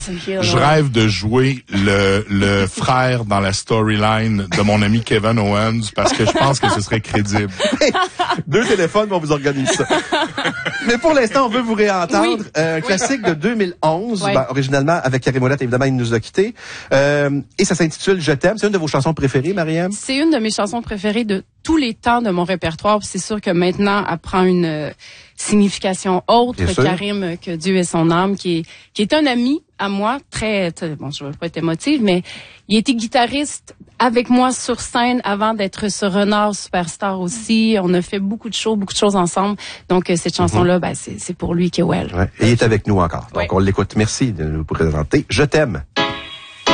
Je rêve de jouer le frère dans la storyline de mon ami Kevin Owens parce que je pense que ce serait crédible. 2 téléphones, on vous organise ça. Mais pour l'instant, on veut vous réentendre. Un classique de 2011, originalement avec Carrie Mollette, évidemment, il nous a quittés. Et ça s'intitule Je t'aime. C'est une de vos chansons préférées, Marie-Ève? C'est une de mes chansons préférées de tous les temps de mon répertoire. C'est sûr que maintenant, elle prend une signification autre. Karim, que Dieu ait son âme, qui est un ami à moi, bon, je veux pas être émotive, mais il était guitariste avec moi sur scène avant d'être sur Renard Superstar aussi. On a fait beaucoup de choses ensemble. Donc, cette chanson-là, c'est pour lui que well. Ouais. Et il est avec nous encore. Donc, on l'écoute. Merci de nous présenter. Je t'aime.